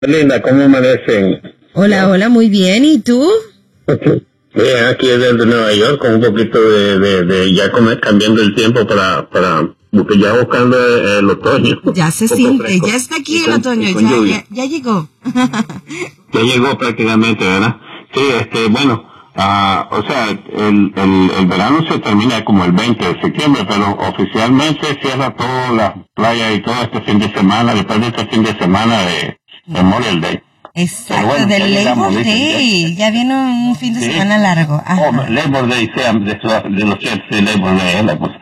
Linda, ¿cómo amanecen? Hola, hola, muy bien. ¿Y tú? Bien, aquí desde Nueva York, con un poquito de ya cambiando el tiempo porque ya buscando el otoño. Ya se siente, ya está aquí el otoño, ya llegó. Ya llegó prácticamente, ¿verdad? Sí, bueno, o sea, el verano se termina como el 20 de septiembre, pero oficialmente cierra todas las playas y todo este fin de semana, después de este fin de semana de Memorial Day. Exacto, bueno, del Labor Day. Ya viene un fin de semana largo. Ajá. Labor Day, sea de los chefs de Labor Day, pues.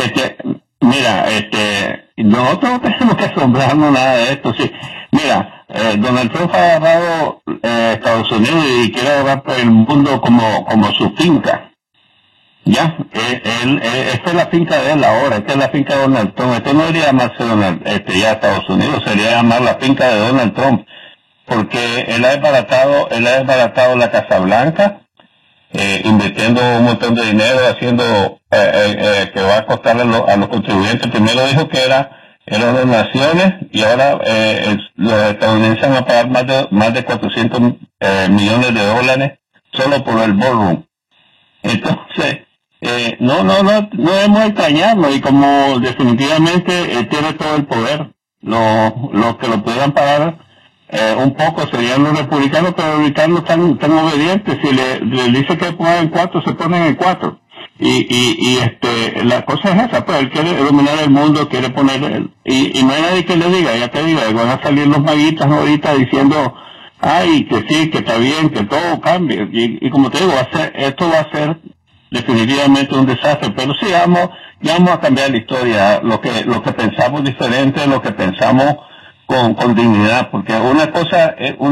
Mira, nosotros no tenemos que asombrarnos nada de esto, sí. Mira, Donald Trump ha agarrado Estados Unidos y quiere agarrar por el mundo como su finca. Ya, esta es la finca de él ahora, esta es la finca de Donald Trump. Esto no debería llamarse ya Estados Unidos, sería llamar la finca de Donald Trump, porque él ha desbaratado la Casa Blanca, invirtiendo un montón de dinero, haciendo que va a costarle a los contribuyentes. Primero dijo que eran donaciones y ahora los estadounidenses van a pagar más de 400 millones de dólares solo por el ballroom. Entonces, no debemos extrañarlo, y como definitivamente tiene todo el poder, los que lo pudieran pagar un poco serían los republicanos, pero los republicanos están obedientes. Si le dice que pongan en 4, se ponen en 4. Y la cosa es esa, pues él quiere dominar el mundo, quiere poner, y no hay nadie que le diga, ya te digo, van a salir los maguitas ahorita diciendo, ay, que sí, que está bien, que todo cambie, y como te digo, esto va a ser definitivamente un desastre, pero sí, vamos a cambiar la historia, lo que pensamos diferente, lo que pensamos con dignidad, porque una cosa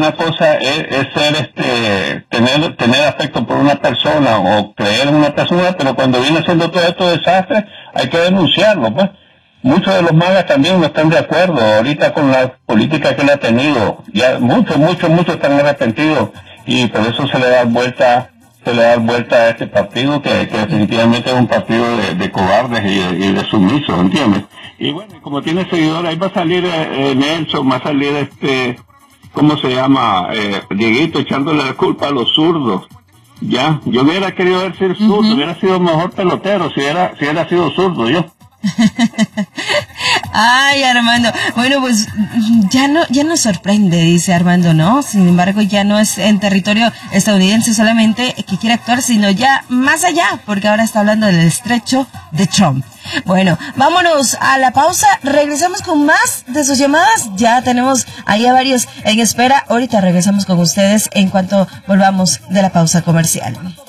es ser tener afecto por una persona o creer en una persona, pero cuando viene haciendo todo estos desastres hay que denunciarlo, pues. Muchos de los magas también no están de acuerdo ahorita con la política que él ha tenido, ya muchos están arrepentidos, y por eso se le da vuelta a este partido que definitivamente es un partido de cobardes y de sumisos, ¿entiendes? Y bueno, como tiene seguidores, ahí va a salir Nelson, va a salir ¿cómo se llama? Dieguito, echándole la culpa a los zurdos. Ya, yo hubiera querido ser zurdo, hubiera sido mejor pelotero si hubiera sido zurdo yo. Ay, Armando. Bueno, pues ya no sorprende, dice Armando, ¿no? Sin embargo, ya no es en territorio estadounidense solamente que quiere actuar, sino ya más allá, porque ahora está hablando del estrecho de Trump. Bueno, vámonos a la pausa. Regresamos con más de sus llamadas. Ya tenemos ahí a varios en espera. Ahorita regresamos con ustedes en cuanto volvamos de la pausa comercial.